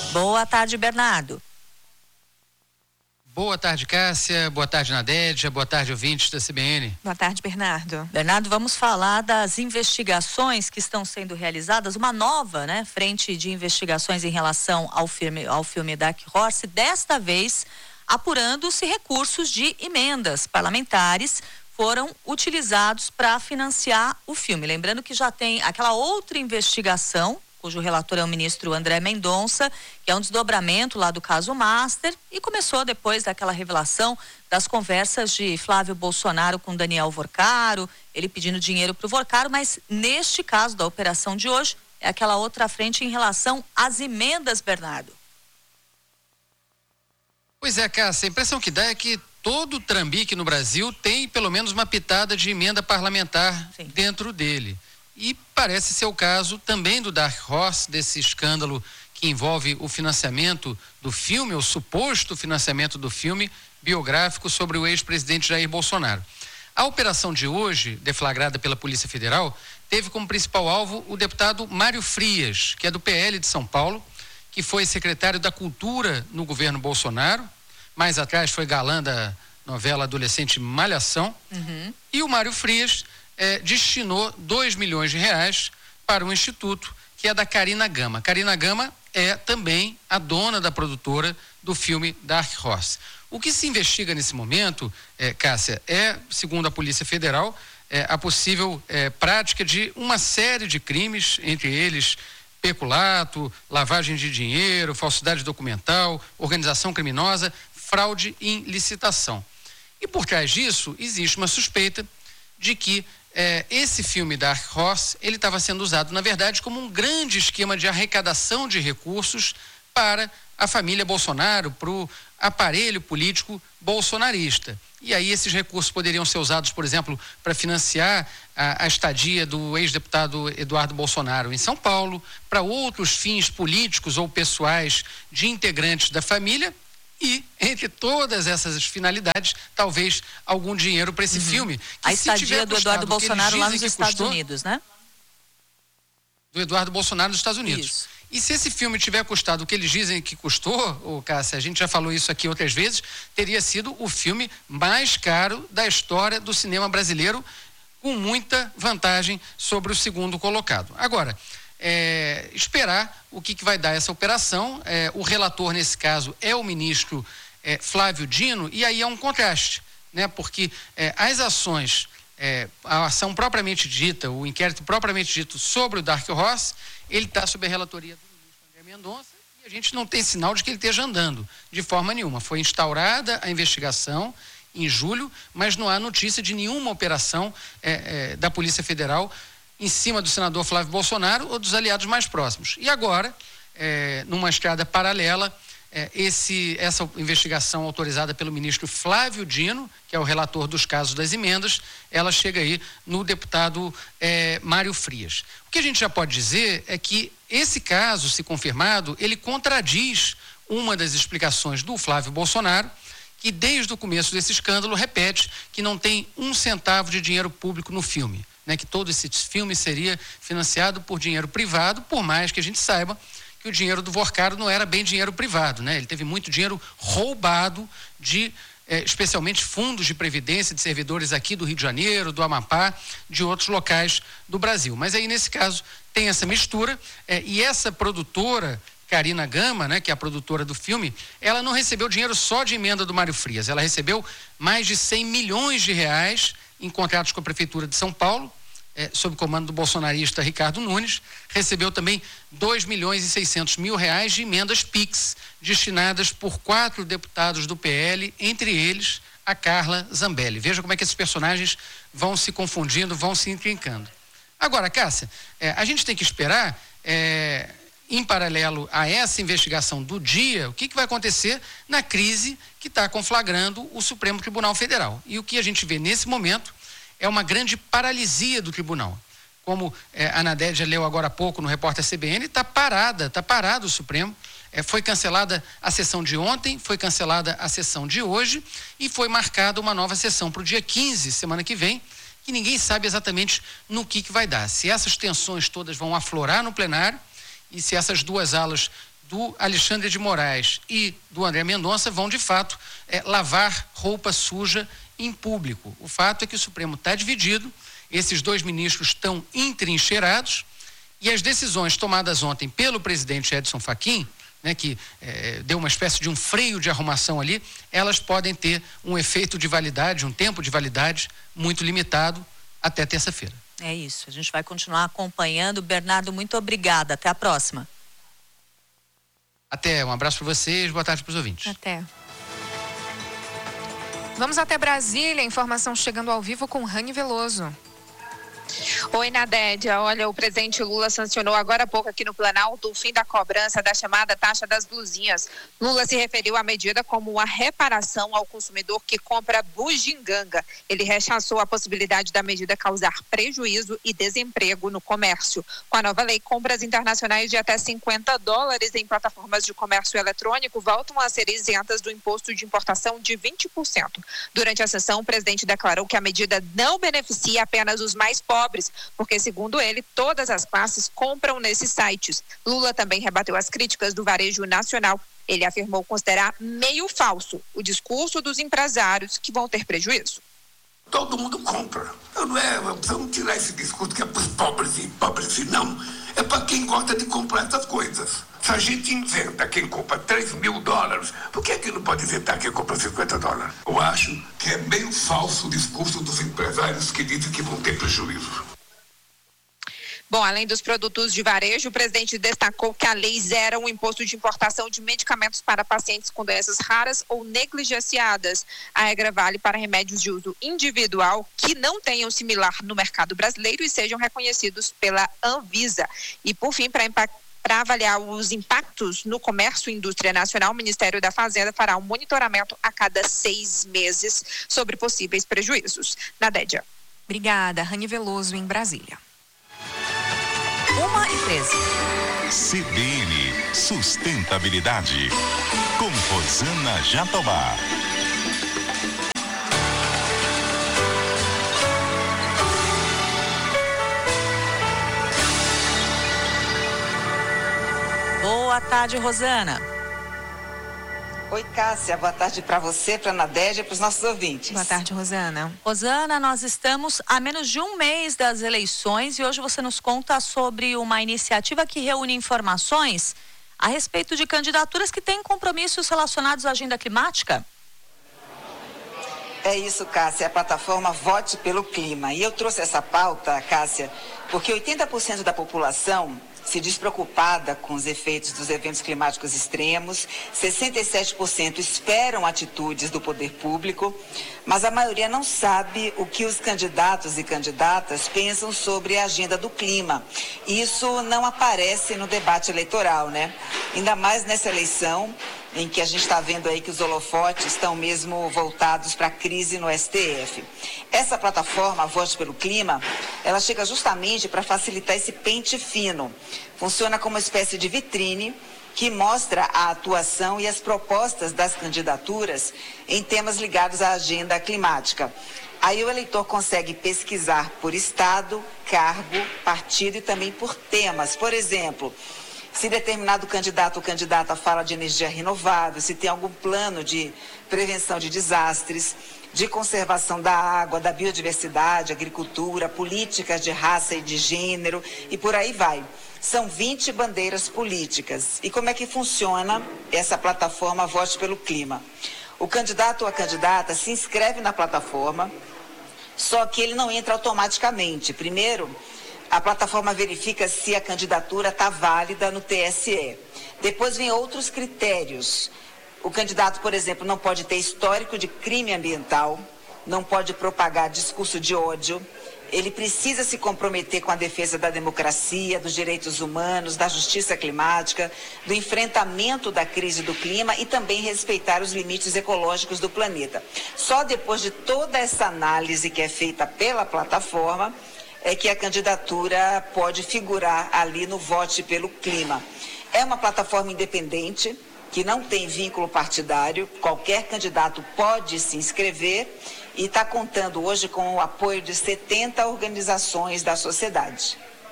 Boa tarde, Bernardo. Boa tarde, Cássia. Boa tarde, Nadédia. Boa tarde, ouvintes da CBN. Boa tarde, Bernardo. Bernardo, vamos falar das investigações que estão sendo realizadas, uma nova, frente de investigações em relação ao filme Dark Horse, desta vez apurando se recursos de emendas parlamentares foram utilizados para financiar o filme. Lembrando que já tem aquela outra investigação, cujo relator é o ministro André Mendonça, que é um desdobramento lá do caso Master, e começou depois daquela revelação das conversas de Flávio Bolsonaro com Daniel Vorcaro, ele pedindo dinheiro para o Vorcaro, mas neste caso da operação de hoje, é aquela outra frente em relação às emendas, Bernardo. Pois é, Cássia, a impressão que dá é que todo trambique no Brasil tem pelo menos uma pitada de emenda parlamentar dentro dele. E parece ser o caso também do Dark Horse, desse escândalo que envolve o financiamento do filme, o suposto financiamento do filme biográfico sobre o ex-presidente Jair Bolsonaro. A operação de hoje, deflagrada pela Polícia Federal, teve como principal alvo o deputado Mário Frias, que é do PL de São Paulo, que foi secretário da Cultura no governo Bolsonaro, mais atrás foi galã da novela adolescente Malhação, e o Mário Frias destinou 2 milhões de reais para um instituto que é da Carina Gama. Carina Gama é também a dona da produtora do filme Dark Horse. O que se investiga nesse momento, Cássia, segundo a Polícia Federal, a possível prática de uma série de crimes, entre eles peculato, lavagem de dinheiro, falsidade documental, organização criminosa, fraude em licitação. E por trás disso existe uma suspeita de que esse filme Dark Horse, ele estava sendo usado, na verdade, como um grande esquema de arrecadação de recursos para a família Bolsonaro, para o aparelho político bolsonarista. E aí esses recursos poderiam ser usados, por exemplo, para financiar a estadia do ex-deputado Eduardo Bolsonaro em São Paulo, para outros fins políticos ou pessoais de integrantes da família. E, entre todas essas finalidades, talvez algum dinheiro para esse filme. A estadia do Eduardo Bolsonaro lá nos Estados Unidos, né? Do Eduardo Bolsonaro nos Estados Unidos. Isso. E se esse filme tiver custado o que eles dizem que custou, Cássia, a gente já falou isso aqui outras vezes, teria sido o filme mais caro da história do cinema brasileiro, com muita vantagem sobre o segundo colocado. Agora, esperar o que vai dar essa operação. O relator nesse caso é o ministro Flávio Dino, e aí é um contraste, porque as ações, a ação propriamente dita, o inquérito propriamente dito sobre o Dark Horse, ele está sob a relatoria do ministro André Mendonça, e a gente não tem sinal de que ele esteja andando de forma nenhuma. Foi instaurada a investigação em julho, mas não há notícia de nenhuma operação da Polícia Federal em cima do senador Flávio Bolsonaro ou dos aliados mais próximos. E agora, numa estrada paralela, essa investigação autorizada pelo ministro Flávio Dino, que é o relator dos casos das emendas, ela chega aí no deputado Mário Frias. O que a gente já pode dizer é que esse caso, se confirmado, ele contradiz uma das explicações do Flávio Bolsonaro, que desde o começo desse escândalo repete que não tem 1 centavo de dinheiro público no filme, que todo esse filme seria financiado por dinheiro privado, por mais que a gente saiba que o dinheiro do Vorcaro não era bem dinheiro privado, Ele teve muito dinheiro roubado de, especialmente, fundos de previdência de servidores aqui do Rio de Janeiro, do Amapá, de outros locais do Brasil. Mas aí, nesse caso, tem essa mistura, e essa produtora, Carina Gama, que é a produtora do filme, ela não recebeu dinheiro só de emenda do Mário Frias, ela recebeu mais de 100 milhões de reais em contratos com a Prefeitura de São Paulo, sob comando do bolsonarista Ricardo Nunes, recebeu também 2 milhões e 600 mil reais de emendas PIX, destinadas por 4 deputados do PL, entre eles a Carla Zambelli. Veja como é que esses personagens vão se confundindo, vão se intrincando. Agora, Cássia, a gente tem que esperar, em paralelo a essa investigação do dia, o que vai acontecer na crise que está conflagrando o Supremo Tribunal Federal. E o que a gente vê nesse momento é uma grande paralisia do tribunal. Como a Nadédia leu agora há pouco no Repórter CBN, está parado o Supremo. Foi cancelada a sessão de ontem, foi cancelada a sessão de hoje e foi marcada uma nova sessão para o dia 15, semana que vem, que ninguém sabe exatamente no que vai dar. Se essas tensões todas vão aflorar no plenário e se essas duas alas do Alexandre de Moraes e do André Mendonça vão, de fato, lavar roupa suja em público. O fato é que o Supremo está dividido, esses dois ministros estão entrincheirados e as decisões tomadas ontem pelo presidente Edson Fachin, né, que deu uma espécie de um freio de arrumação ali, elas podem ter um efeito de validade, um tempo de validade muito limitado até terça-feira. É isso, a gente vai continuar acompanhando. Bernardo, muito obrigada. Até a próxima. Até, um abraço para vocês, boa tarde para os ouvintes. Até. Vamos até Brasília, informação chegando ao vivo com Rani Veloso. Oi, Nadédia. Olha, o presidente Lula sancionou agora há pouco aqui no Planalto o fim da cobrança da chamada taxa das blusinhas. Lula se referiu à medida como uma reparação ao consumidor que compra bugiganga. Ele rechaçou a possibilidade da medida causar prejuízo e desemprego no comércio. Com a nova lei, compras internacionais de até $50 em plataformas de comércio eletrônico voltam a ser isentas do imposto de importação de 20%. Durante a sessão, o presidente declarou que a medida não beneficia apenas os mais pobres, porque, segundo ele, todas as classes compram nesses sites. Lula também rebateu as críticas do varejo nacional. Ele afirmou considerar meio falso o discurso dos empresários que vão ter prejuízo. Todo mundo compra. Vamos tirar esse discurso que é para os pobres e pobres, não. É para quem gosta de comprar essas coisas. Se a gente inventa quem compra $3.000, por que não pode inventar quem compra $50? Eu acho que é meio falso o discurso dos empresários que dizem que vão ter prejuízo. Bom, além dos produtos de varejo, o presidente destacou que a lei zera o imposto de importação de medicamentos para pacientes com doenças raras ou negligenciadas. A regra vale para remédios de uso individual que não tenham similar no mercado brasileiro e sejam reconhecidos pela Anvisa. E, por fim, para avaliar os impactos no comércio e indústria nacional, o Ministério da Fazenda fará um monitoramento a cada 6 meses sobre possíveis prejuízos. Nadédia. Obrigada. Rani Veloso, em Brasília. 1h13. CBN Sustentabilidade, com Rosana Jatobá. Boa tarde, Rosana. Oi, Cássia, boa tarde para você, para a Nadégia e para os nossos ouvintes. Boa tarde, Rosana. Rosana, nós estamos a menos de um mês das eleições e hoje você nos conta sobre uma iniciativa que reúne informações a respeito de candidaturas que têm compromissos relacionados à agenda climática. É isso, Cássia, a plataforma Vote pelo Clima. E eu trouxe essa pauta, Cássia, porque 80% da população se diz preocupada com os efeitos dos eventos climáticos extremos, 67% esperam atitudes do poder público, mas a maioria não sabe o que os candidatos e candidatas pensam sobre a agenda do clima. Isso não aparece no debate eleitoral, né? Ainda mais nessa eleição em que a gente está vendo aí que os holofotes estão mesmo voltados para a crise no STF. Essa plataforma, Vote pelo Clima, ela chega justamente para facilitar esse pente fino. Funciona como uma espécie de vitrine que mostra a atuação e as propostas das candidaturas em temas ligados à agenda climática. Aí o eleitor consegue pesquisar por estado, cargo, partido e também por temas. Por exemplo, se determinado candidato ou candidata fala de energia renovável, se tem algum plano de prevenção de desastres, de conservação da água, da biodiversidade, agricultura, políticas de raça e de gênero e por aí vai. São 20 bandeiras políticas. E como é que funciona essa plataforma Vote pelo Clima? O candidato ou a candidata se inscreve na plataforma, só que ele não entra automaticamente. Primeiro, a plataforma verifica se a candidatura está válida no TSE. Depois vem outros critérios. O candidato, por exemplo, não pode ter histórico de crime ambiental, não pode propagar discurso de ódio, ele precisa se comprometer com a defesa da democracia, dos direitos humanos, da justiça climática, do enfrentamento da crise do clima e também respeitar os limites ecológicos do planeta. Só depois de toda essa análise que é feita pela plataforma, é que a candidatura pode figurar ali no Vote pelo Clima. É uma plataforma independente, que não tem vínculo partidário, qualquer candidato pode se inscrever e está contando hoje com o apoio de 70 organizações da sociedade.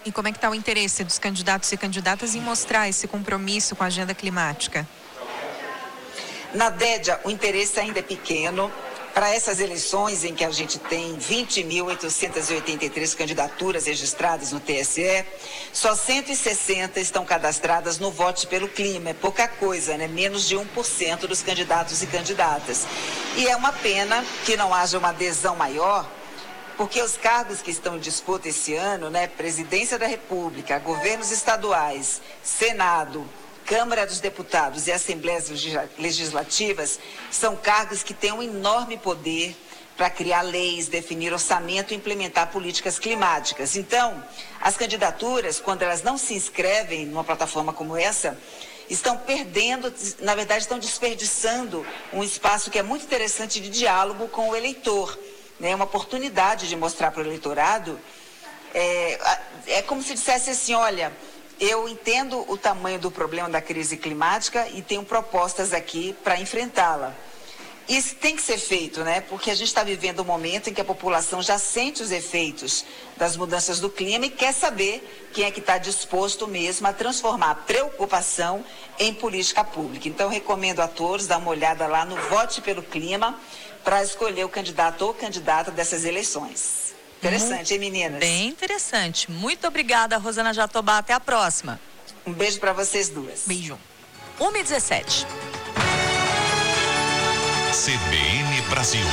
E como é que está o interesse dos candidatos e candidatas em mostrar esse compromisso com a agenda climática? Na Dédia, o interesse ainda é pequeno. Para essas eleições em que a gente tem 20.883 candidaturas registradas no TSE, só 160 estão cadastradas no Vote pelo Clima. É pouca coisa, né? Menos de 1% dos candidatos e candidatas. E é uma pena que não haja uma adesão maior, porque os cargos que estão em disputa esse ano, né? Presidência da República, governos estaduais, Senado, Câmara dos Deputados e Assembleias Legislativas são cargos que têm um enorme poder para criar leis, definir orçamento e implementar políticas climáticas. Então, as candidaturas, quando elas não se inscrevem numa plataforma como essa, estão perdendo, na verdade, estão desperdiçando um espaço que é muito interessante de diálogo com o eleitor, né? Uma oportunidade de mostrar para o eleitorado, é como se dissesse assim, olha, eu entendo o tamanho do problema da crise climática e tenho propostas aqui para enfrentá-la. Isso tem que ser feito, né? Porque a gente está vivendo um momento em que a população já sente os efeitos das mudanças do clima e quer saber quem é que está disposto mesmo a transformar a preocupação em política pública. Então, recomendo a todos dar uma olhada lá no Vote pelo Clima para escolher o candidato ou candidata dessas eleições. Interessante, hein, meninas? Bem interessante. Muito obrigada, Rosana Jatobá. Até a próxima. Um beijo para vocês duas. Beijo. 1h17. CBN Brasil.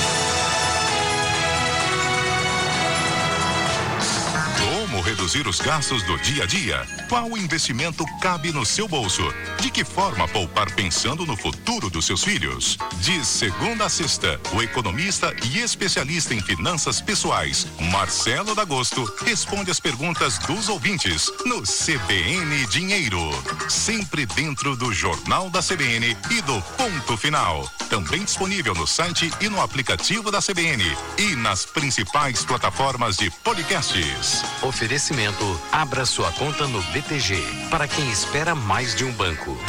Como reduzir os gastos do dia a dia? Qual investimento cabe no seu bolso? De que forma poupar pensando no futuro dos seus filhos? De segunda a sexta, o economista e especialista em finanças pessoais, Marcelo D'Agosto, responde as perguntas dos ouvintes no CBN Dinheiro. Sempre dentro do Jornal da CBN e do Ponto Final. Também disponível no site e no aplicativo da CBN e nas principais plataformas de podcasts. Oferecimento: abra sua conta no BTG, para quem espera mais de um banco.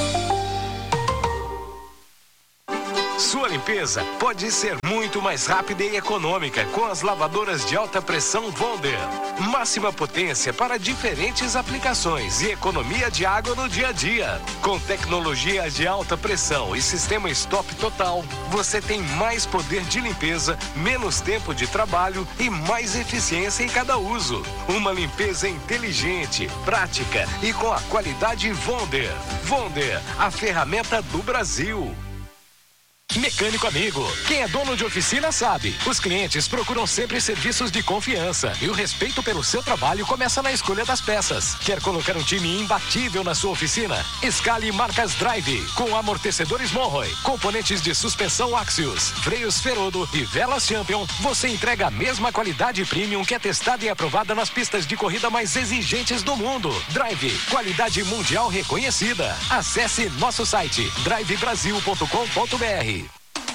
Sua limpeza pode ser muito mais rápida e econômica com as lavadoras de alta pressão Wonder. Máxima potência para diferentes aplicações e economia de água no dia a dia. Com tecnologia de alta pressão e sistema stop total, você tem mais poder de limpeza, menos tempo de trabalho e mais eficiência em cada uso. Uma limpeza inteligente, prática e com a qualidade Wonder. Wonder, a ferramenta do Brasil. Mecânico Amigo. Quem é dono de oficina sabe. Os clientes procuram sempre serviços de confiança e o respeito pelo seu trabalho começa na escolha das peças. Quer colocar um time imbatível na sua oficina? Escale marcas Drive, com amortecedores Monroe, componentes de suspensão Axios, freios Ferodo e velas Champion. Você entrega a mesma qualidade premium que é testada e aprovada nas pistas de corrida mais exigentes do mundo. Drive, qualidade mundial reconhecida. Acesse nosso site drivebrasil.com.br.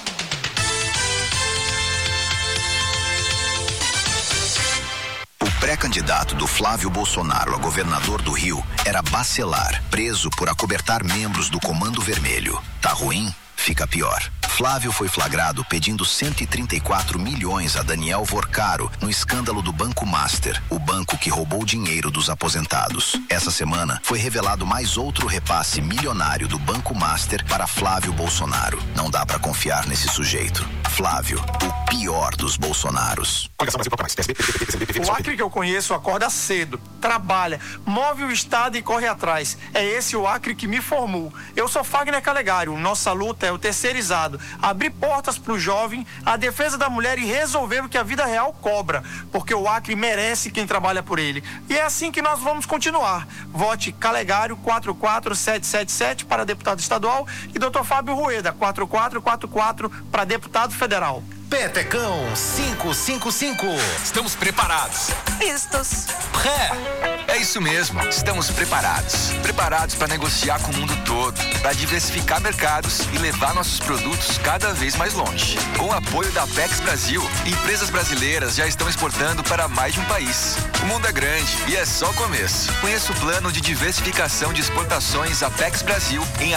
Pré-candidato do Flávio Bolsonaro a governador do Rio era Bacelar, preso por acobertar membros do Comando Vermelho. Tá ruim? Fica pior. Flávio foi flagrado pedindo 134 milhões a Daniel Vorcaro no escândalo do Banco Master, o banco que roubou dinheiro dos aposentados. Essa semana foi revelado mais outro repasse milionário do Banco Master para Flávio Bolsonaro. Não dá pra confiar nesse sujeito. Flávio, o pior dos Bolsonaros. O Acre que eu conheço acorda cedo, trabalha, move o estado e corre atrás. É esse o Acre que me formou. Eu sou Fagner Calegário. Nossa luta é o terceirizado. Abrir portas para o jovem, a defesa da mulher e resolver o que a vida real cobra. Porque o Acre merece quem trabalha por ele. E é assim que nós vamos continuar. Vote Calegário 44777 para deputado estadual e Dr. Fábio Rueda 4444 para deputado federal. Petecão 555. Estamos preparados. Vistos. Pré. É isso mesmo, estamos preparados. Preparados para negociar com o mundo todo, para diversificar mercados e levar nossos produtos cada vez mais longe. Com o apoio da Apex Brasil, empresas brasileiras já estão exportando para mais de um país. O mundo é grande e é só o começo. Conheça o plano de diversificação de exportações Apex Brasil em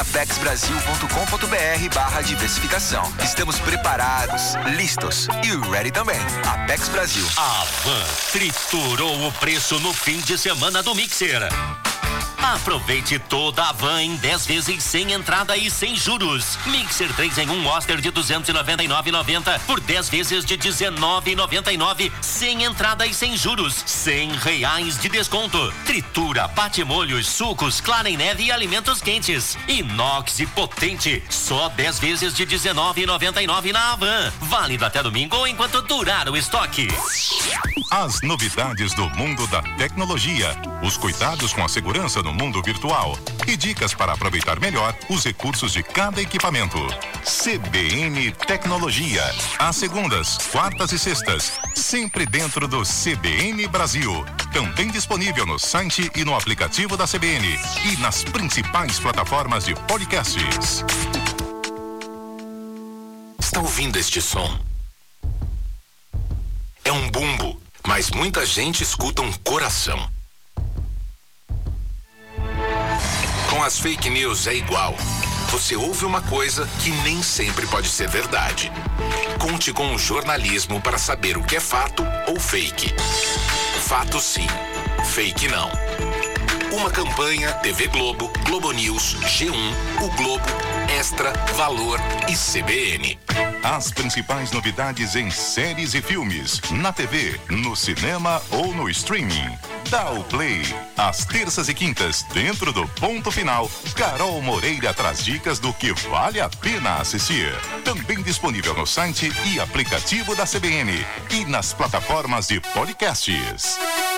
apexbrasil.com.br/diversificação. Estamos preparados, listos e ready também. Apex Brasil. A Van triturou o preço no fim de semana do Mixer. Aproveite toda a Van em 10 vezes sem entrada e sem juros. Mixer 3 em 1 Oster de 299,90 por 10 vezes de 19,99 sem entrada e sem juros. R$100 de desconto. Tritura, bate-molhos, sucos, clara em neve e alimentos quentes. Inox e potente. Só 10 vezes de 19,99 na Havan. Válido até domingo ou enquanto durar o estoque. As novidades do mundo da tecnologia, os cuidados com a segurança no mundo virtual e dicas para aproveitar melhor os recursos de cada equipamento. CBN Tecnologia, às segundas, quartas e sextas, sempre dentro do CBN Brasil. Também disponível no site e no aplicativo da CBN e nas principais plataformas de podcasts. Está ouvindo este som? É um bumbo, mas muita gente escuta um coração. Com as fake news é igual. Você ouve uma coisa que nem sempre pode ser verdade. Conte com o jornalismo para saber o que é fato ou fake. Fato sim, fake não. Uma campanha TV Globo, Globo News, G1, O Globo, Extra, Valor e CBN. As principais novidades em séries e filmes, na TV, no cinema ou no streaming. Dá o play. Às terças e quintas, dentro do Ponto Final, Carol Moreira traz dicas do que vale a pena assistir. Também disponível no site e aplicativo da CBN e nas plataformas de podcasts.